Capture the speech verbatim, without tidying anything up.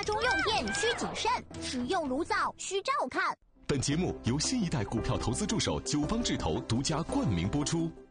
家中用电需谨慎，使用炉灶需照看。 本节目由新一代股票投资助手九方智投独家冠名播出。